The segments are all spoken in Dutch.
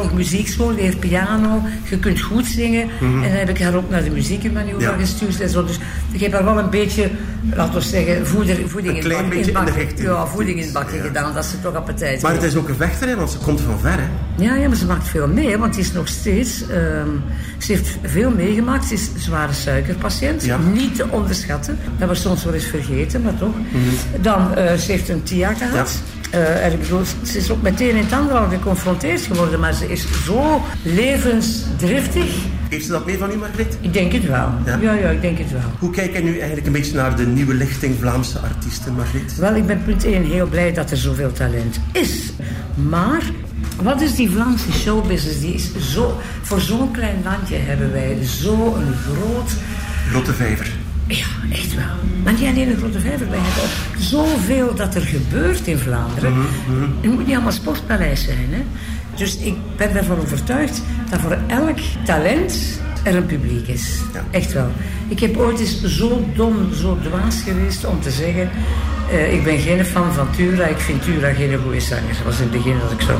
volg muziekschool, leer piano. Je kunt goed zingen. En dan heb ik haar ook naar de muziekmanier gestuurd en zo. Dus ik heb haar wel een beetje, laten we zeggen, voeding in het bakje gedaan. Dat ze toch appetijt heeft. Maar het is ook een vechter, hè, want ze komt van ver, hè? Ja, maar ze maakt veel mee, want die is nog steeds... ze heeft veel meegemaakt. Ze is een zware suikerpatiënt. Ja. Niet te onderschatten. Dat was soms wel eens vergeten, maar toch. Dan, ze heeft een TIA gehad. En ik bedoel, ze is ook meteen in het ander al geconfronteerd geworden, maar ze is zo levensdriftig. Heeft ze dat mee van u, Margriet? Ik denk het wel. Ja, ik denk het wel. Hoe kijk jij nu eigenlijk een beetje naar de nieuwe lichting Vlaamse artiesten, Margriet? Wel, ik ben punt 1 heel blij dat er zoveel talent is. Maar wat is die Vlaamse showbusiness? Die is zo... Voor zo'n klein landje hebben wij zo'n grote vijver. Ja, echt wel. Maar niet alleen een grote vijver. Wij hebben ook zoveel dat er gebeurt in Vlaanderen. Het moet niet allemaal sportpaleis zijn, hè. Dus ik ben ervan overtuigd dat voor elk talent er een publiek is. Ja. Echt wel. Ik heb ooit eens zo dom, zo dwaas geweest om te zeggen... ik ben geen fan van Tura, ik vind Tura geen goede zanger. Dat was in het begin dat ik zo...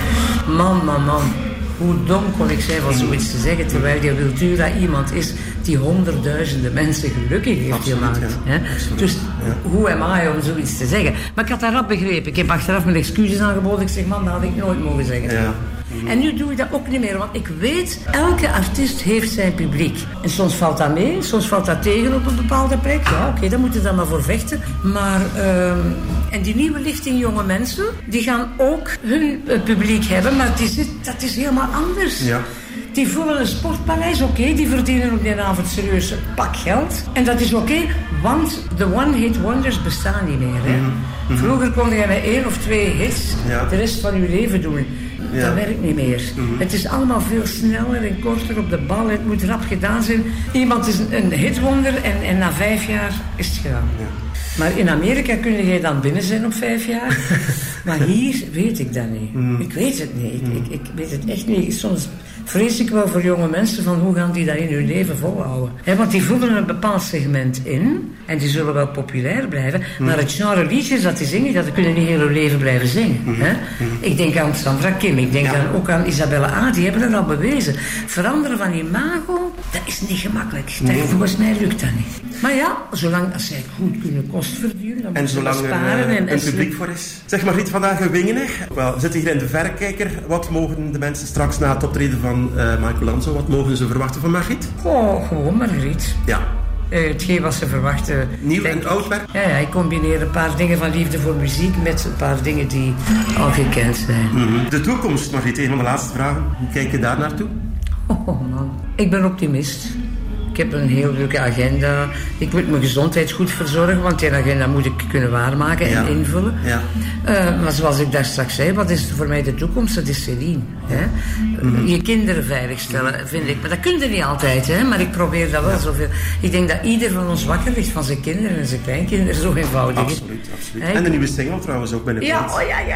Man. Hoe dom kon ik zijn van zoiets te zeggen, terwijl die Wiltura iemand is die honderdduizenden mensen gelukkig heeft gemaakt. Ja. Dus hoe am I om zoiets te zeggen? Maar ik had dat rap begrepen. Ik heb achteraf mijn excuses aangeboden. Ik zeg, man, dat had ik nooit mogen zeggen. Ja. En nu doe ik dat ook niet meer, want ik weet, elke artiest heeft zijn publiek. En soms valt dat mee, soms valt dat tegen op een bepaalde plek. Ja, oké, daar moeten we dan maar voor vechten. Maar, en die nieuwe lichting jonge mensen, die gaan ook hun publiek hebben, maar dat is helemaal anders. Ja. Die vullen een sportpaleis, oké, die verdienen op die avond serieus een pak geld. En dat is oké, want de one-hit wonders bestaan niet meer. Hè. Vroeger kon je met 1 of 2 hits de rest van je leven doen. Ja. Dat werkt niet meer. Het is allemaal veel sneller en korter op de bal. Het moet rap gedaan zijn. Iemand is een hitwonder en na 5 jaar is het gedaan. Ja. Maar in Amerika kun je dan binnen zijn op 5 jaar. Maar hier weet ik dat niet. Ik weet het niet. Ik weet het echt niet. Soms vrees ik wel voor jonge mensen van hoe gaan die dat in hun leven volhouden. Want die voelen een bepaald segment in. En die zullen wel populair blijven. Maar het genre liedjes dat die zingen, dat kunnen niet heel hun leven blijven zingen. Ik denk aan Sandra Kim. Ik denk ook aan Isabelle A. Die hebben dat al bewezen. Veranderen van imago, dat is niet gemakkelijk. Volgens mij lukt dat niet. Maar ja, zolang als zij goed kunnen kost verdienen, dan moeten ze sparen. En een publiek voor is. Zeg Margriet, vandaag in Wingener. We zitten hier in de Verrekijker. Wat mogen de mensen straks na het optreden van Michael Lanzo, wat mogen ze verwachten van Margriet? Oh, gewoon Margriet. Ja. Hetgeen wat ze verwachten. Nieuw en oud werk? Ja, ik combineer een paar dingen van liefde voor muziek met een paar dingen die al gekend zijn. De toekomst, Margriet, een van de laatste vragen. Hoe kijk je daar naartoe? Oh man, ik ben optimist. Ik heb een heel leuke agenda. Ik moet mijn gezondheid goed verzorgen, want die agenda moet ik kunnen waarmaken en invullen. Ja. Maar zoals ik daar straks zei, wat is voor mij de toekomst? Dat is Céline. Hè? Je kinderen veiligstellen, vind ik. Maar dat kun je niet altijd, hè? Maar ik probeer dat wel zoveel. Ik denk dat ieder van ons wakker ligt van zijn kinderen en zijn kleinkinderen. Zo eenvoudig. Absoluut. En de nieuwe single trouwens ook binnenkort.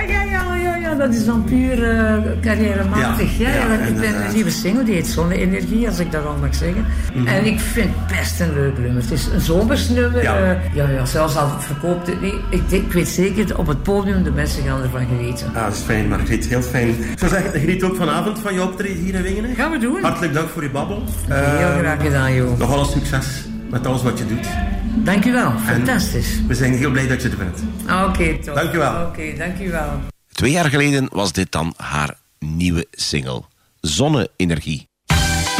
Ja, dat is dan puur carrièrematig. Ik ben een nieuwe single, die heet Zonne-energie, als ik dat al mag zeggen. En ik vind het best een leuk nummer. Het is een zomersnummer. Zelfs al verkoopt het niet. Ik weet zeker, op het podium, de mensen gaan ervan genieten. Dat is fijn, Margriet. Heel fijn. Ik zou zeggen, geniet ook vanavond van je optreden hier in Wingener. Gaan we doen. Hartelijk dank voor je babbel. Heel graag gedaan, joh. Nog alle succes met alles wat je doet. Dank u wel. Fantastisch. We zijn heel blij dat je er bent. Oké, toch. Dank u wel. Oké, dank u wel. 2 jaar geleden was dit dan haar nieuwe single. Zonne-energie.